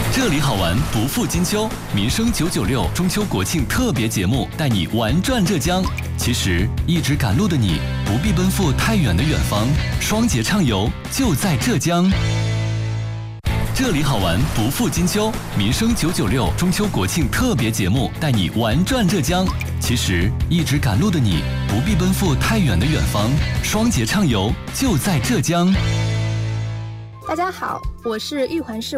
这里好玩不负金秋，民生996中秋国庆特别节目带你玩转浙江。其实一直赶路的你不必奔赴太远的远方，双节畅游就在浙江。这里好玩不负金秋，民生996中秋国庆特别节目带你玩转浙江。其实一直赶路的你不必奔赴太远的远方，双节畅游就在浙江。 大家好，我是玉环市